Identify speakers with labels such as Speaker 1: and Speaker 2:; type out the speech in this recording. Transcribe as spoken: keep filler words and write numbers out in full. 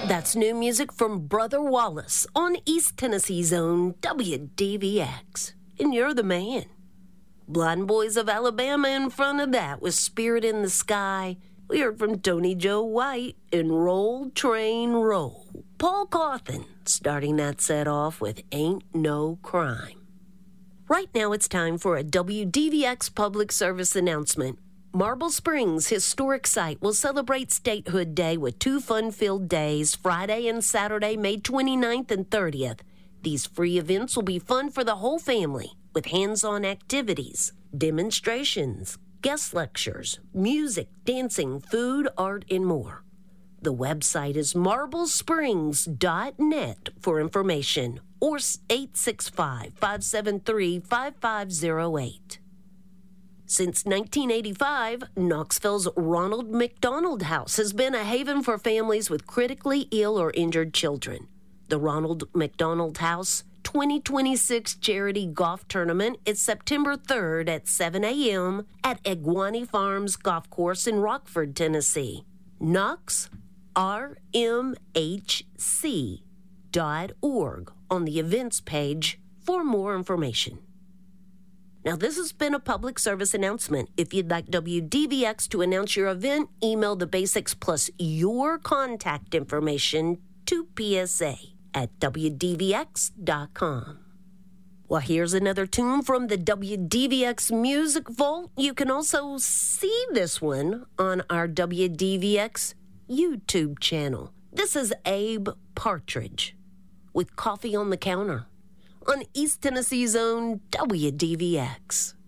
Speaker 1: That's new music from Brother Wallace on East Tennessee's own W D V X. And you're the man. Blind Boys of Alabama in front of that with Spirit in the Sky. We heard from Tony Joe White in Roll Train Roll. Paul Cauthen starting that set off with Ain't No Crime. Right now it's time for a W D V X public service announcement. Marble Springs Historic Site will celebrate Statehood Day with two fun-filled days, Friday and Saturday, May twenty-ninth and thirtieth. These free events will be fun for the whole family with hands-on activities, demonstrations, guest lectures, music, dancing, food, art, and more. The website is marble springs dot net for information or eight six five, five seven three, five five zero eight. Since nineteen eighty-five, Knoxville's Ronald McDonald House has been a haven for families with critically ill or injured children. The Ronald McDonald House twenty twenty-six Charity Golf Tournament is September third at seven a.m. at Iguani Farms Golf Course in Rockford, Tennessee. Knox R M H C dot org on the events page for more information. Now, this has been a public service announcement. If you'd like W D V X to announce your event, email the basics plus your contact information to P S A at W D V X dot com. Well, here's another tune from the W D V X Music Vault. You can also see this one on our W D V X YouTube channel. This is Abe Partridge with Coffee on the Counter on East Tennessee's own W D V X.